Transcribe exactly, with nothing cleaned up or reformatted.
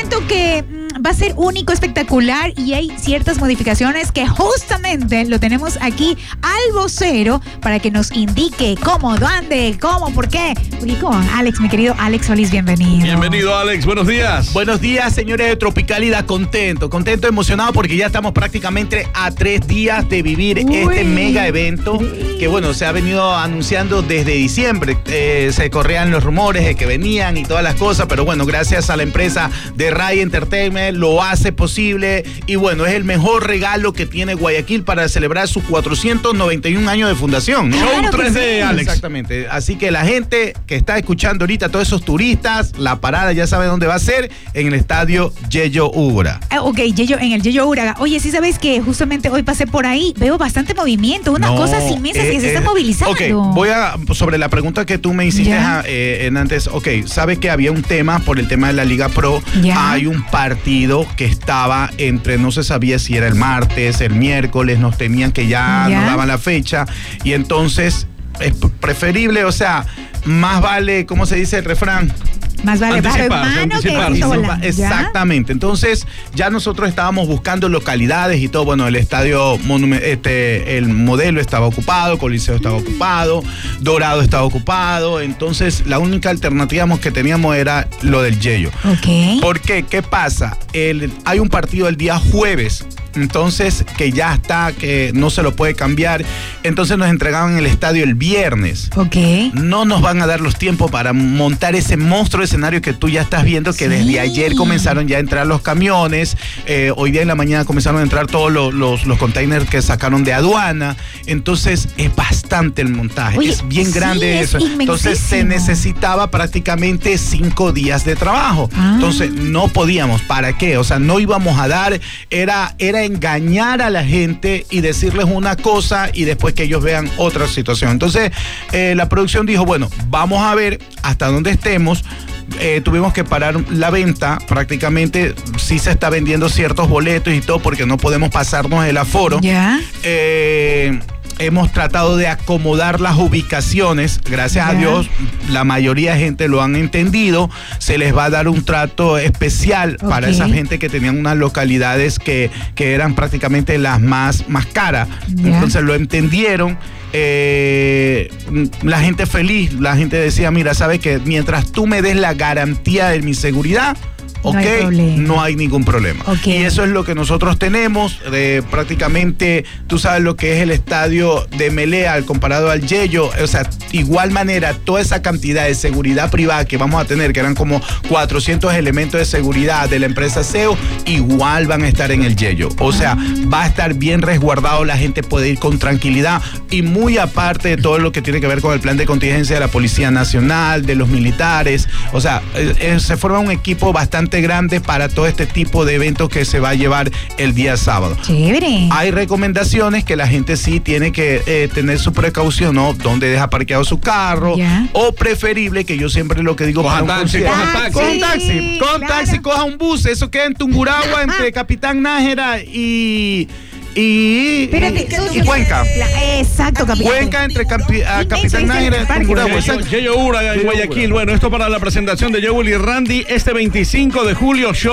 evento que mmm, va a ser único, espectacular, y hay ciertas modificaciones que justamente lo tenemos aquí al vocero para que nos indique cómo, dónde, cómo, por qué. Rico, Alex, mi querido Alex Solís, bienvenido. Bienvenido, Alex, buenos días. Buenos días, señores de Tropicalidad, contento, contento, emocionado porque ya estamos prácticamente a tres días de vivir Uy. este mega evento que, bueno, se ha venido anunciando desde diciembre. Eh, se corrían los rumores de que venían y todas las cosas, pero bueno, gracias a la empresa de Ray Entertainment lo hace posible y bueno, es el mejor regalo que tiene Guayaquil para celebrar sus cuatrocientos noventa y un años de fundación. Show claro tres D, sí. Alex. Exactamente, así que la gente que está escuchando ahorita, todos esos turistas, la parada ya sabe dónde va a ser, en el estadio Yeyo Uraga. Ah, ok, Yeyo, en el Yeyo Uraga. Oye, sí sabes que justamente hoy pasé por ahí, veo bastante movimiento, unas no, cosas inmensas eh, que se eh, están movilizando. Ok, voy a, sobre la pregunta que tú me hiciste eh, en antes, ok, sabes que había un tema por el tema de la Liga Pro, ya. Hay un partido que estaba entre, no se sabía si era el martes, el miércoles, nos tenían que ya, ya. nos daban la fecha, y entonces es preferible, o sea, más vale, ¿cómo se dice el refrán? Más vale bajar hermano que sola. Exactamente. Entonces, ya nosotros estábamos buscando localidades y todo. Bueno, el estadio, este, el modelo estaba ocupado, Coliseo estaba mm. ocupado, Dorado estaba ocupado. Entonces, la única alternativa que teníamos era lo del Yeyo. Ok. ¿Por qué? ¿Qué pasa? El, hay un partido el día jueves. Entonces, que ya está, que no se lo puede cambiar. Entonces nos entregaban el estadio el viernes. Ok. No nos van a dar los tiempos para montar ese monstruo escenario que tú ya estás viendo, que sí. desde ayer comenzaron ya a entrar los camiones. Eh, hoy día en la mañana comenzaron a entrar todos los, los, los containers que sacaron de aduana. Entonces, es bastante el montaje. Oye, es bien sí, grande es eso. Entonces, se necesitaba prácticamente cinco días de trabajo. Ah. Entonces, no podíamos. ¿Para qué? O sea, no íbamos a dar, era, era engañar a la gente y decirles una cosa y después que ellos vean otra situación. Entonces, eh, la producción dijo, bueno, vamos a ver hasta dónde estemos. Eh, tuvimos que parar la venta, prácticamente sí se está vendiendo ciertos boletos y todo porque no podemos pasarnos el aforo. Ya. Eh, hemos tratado de acomodar las ubicaciones, gracias yeah. a Dios, la mayoría de gente lo han entendido, se les va a dar un trato especial okay. para esa gente que tenían unas localidades que, que eran prácticamente las más, más caras, yeah. entonces lo entendieron. Eh, la gente feliz, la gente decía, mira, sabes que mientras tú me des la garantía de mi seguridad, ok, no hay, no hay ningún problema. Okay. Y eso es lo que nosotros tenemos. Eh, prácticamente, tú sabes lo que es el estadio de Melea comparado al Yeyo. O sea, igual manera, toda esa cantidad de seguridad privada que vamos a tener, que eran como cuatrocientos elementos de seguridad de la empresa S E O, igual van a estar en el Yeyo. O sea, va a estar bien resguardado, la gente puede ir con tranquilidad. Y muy aparte de todo lo que tiene que ver con el plan de contingencia de la Policía Nacional, de los militares. O sea, eh, eh, se forma un equipo bastante grande para todo este tipo de eventos que se va a llevar el día sábado. Chévere. Hay recomendaciones que la gente sí tiene que eh, tener su precaución, ¿no? Donde deja parqueado su carro, yeah. o preferible, que yo siempre lo que digo, coja para taxi, un coja taxi. Coja un taxi, coja un taxi, claro. coja un bus, eso queda en Tungurahua, entre Capitán Nájera y... Y, Espérate, y, y Cuenca. Exacto, Capitán. Cuenca entre Capi, a Capitán Nájera y Tungurahua. Yeyo Uraga en Guayaquil. Bueno, esto para la presentación de Jewel y Randy este veinticinco de julio. Show